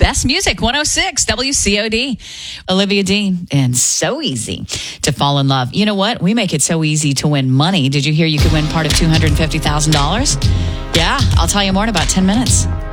Best Music 106 WCOD. Olivia Dean, and so easy to fall in love. You know what? We make it so easy to win money. Did you hear you could win part of $250,000? Yeah, I'll tell you more in about 10 minutes.